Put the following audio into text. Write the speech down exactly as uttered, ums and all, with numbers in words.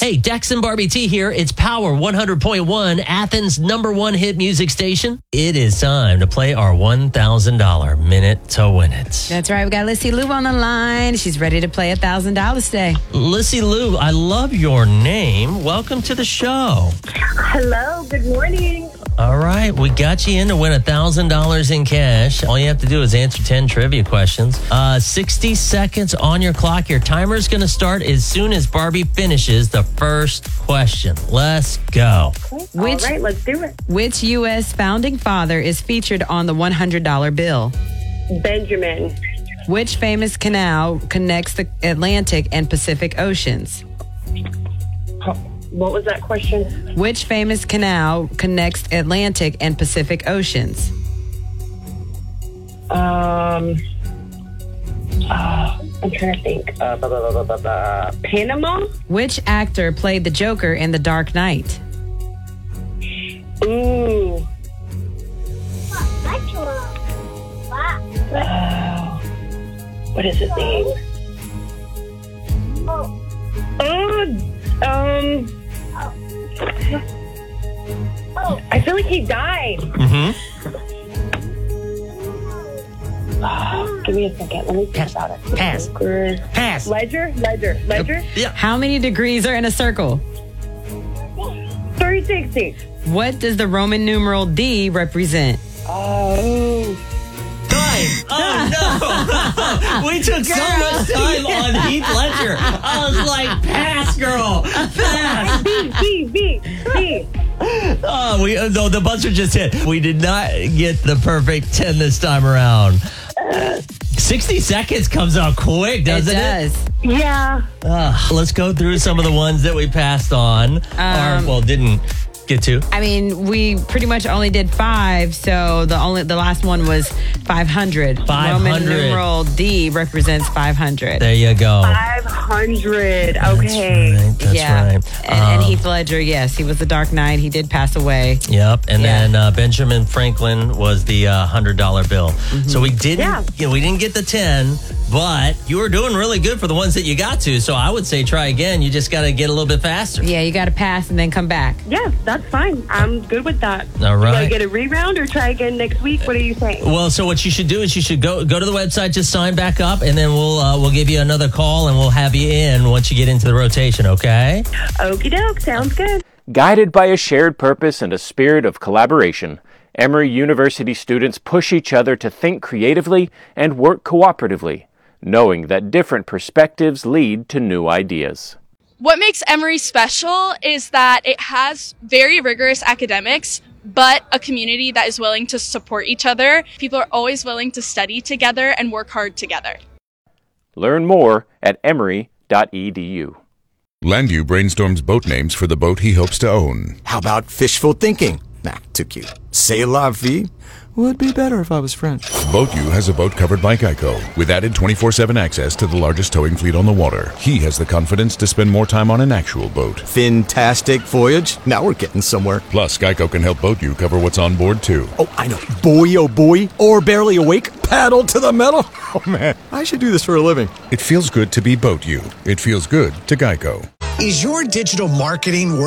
Hey, Dex and Barbie T here. It's Power one hundred point one, Athens' number one hit music station. It is time to play our one thousand dollars Minute to Win It. That's right. We got Lissy Lou on the line. She's ready to play one thousand dollars today. Lissy Lou, I love your name. Welcome to the show. Hello. Good morning. All right. We got you in to win one thousand dollars in cash. All you have to do is answer ten trivia questions. Uh, sixty seconds on your clock. Your timer's going to start as soon as Barbie finishes the first question. Let's go. Which, All right, let's do it. Which U S founding father is featured on the one hundred dollar bill? Benjamin. Which famous canal connects the Atlantic and Pacific Oceans? What was that question? Which famous canal connects Atlantic and Pacific Oceans? Um, uh, I'm trying to think. Uh, blah, blah, blah, blah, blah. Panama? Which actor played the Joker in The Dark Knight? Ooh. Uh, what is his name? Oh, um... I feel like he died. Mm-hmm. Oh, give me a second. Let me think Pass. about it. Pass. Pass. Ledger? Ledger. Ledger? Yeah. How many degrees are in a circle? three sixty. What does the Roman numeral D represent? Oh. Time. Oh, no. We took so much time on Heath Ledger. I was like, pass, girl. Pass. B, B, B, B. Oh, we, no, the buzzer just hit. We did not get the perfect ten this time around. sixty seconds comes out quick, doesn't it? It does. Yeah. Uh, let's go through some of the ones that we passed on. Um, or, well, didn't get to. I mean, we pretty much only did five, so the only the last one was five hundred. five hundred. Roman numeral D represents five hundred. There you go. five hundred. Okay. That's right. That's yeah. right. And, and Um, Heath Ledger, yes, he was the Dark Knight. He did pass away. Yep, and Yeah. then uh, Benjamin Franklin was the uh, hundred dollar bill. So we didn't, Yeah. you know, we didn't get the ten, but you were doing really good for the ones that you got to. So I would say try again. You just got to get a little bit faster. Yeah, you got to pass and then come back. Yeah, that's fine. I'm good with that. All Do I right. get a reround or try again next week? What are you saying? Well, so what you should do is you should go go to the website, just sign back up, and then we'll uh, we'll give you another call and we'll have you in once you get into the rotation. Okay. Okie doke. Sounds good. Guided by a shared purpose and a spirit of collaboration, Emory University students push each other to think creatively and work cooperatively, knowing that different perspectives lead to new ideas. What makes Emory special is that it has very rigorous academics, but a community that is willing to support each other. People are always willing to study together and work hard together. Learn more at emory dot e d u. Landview brainstorms boat names for the boat he hopes to own. How about fishful thinking? Nah, too cute. C'est la vie? Would be better if I was French. BoatU has a boat covered by Geico, with added twenty-four seven access to the largest towing fleet on the water. He has the confidence to spend more time on an actual boat. Fantastic voyage. Now we're getting somewhere. Plus, Geico can help BoatU cover what's on board, too. Oh, I know. Boy, oh boy. Or barely awake. Paddle to the metal. Oh, man. I should do this for a living. It feels good to be BoatU. It feels good to Geico. Is your digital marketing